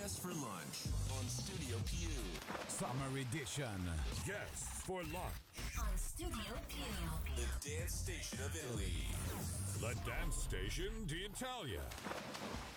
Guests for Lunch on Studio Q. Summer Edition. Guests for Lunch. On Studio Q. The dance station of Italy. The dance station d'Italia.